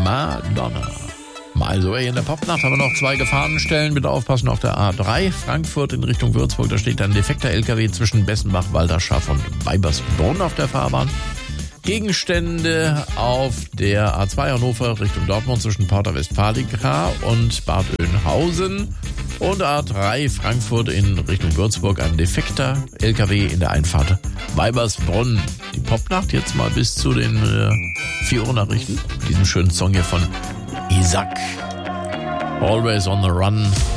Madonna. Also in der Popnacht haben wir noch 2 Gefahrenstellen. Bitte aufpassen auf der A3. Frankfurt in Richtung Würzburg. Da steht ein defekter LKW zwischen Bessenbach, Walterschaff und Weibersbrunn auf der Fahrbahn. Gegenstände auf der A2 Hannover Richtung Dortmund zwischen Porta Westfalica und Bad Oeynhausen. Und A3 Frankfurt in Richtung Würzburg ein defekter LKW in der Einfahrt Weibersbrunn. Die Popnacht jetzt mal bis zu den 4 Uhr Nachrichten. Diesen schönen Song hier von Isaac. Always on the Run.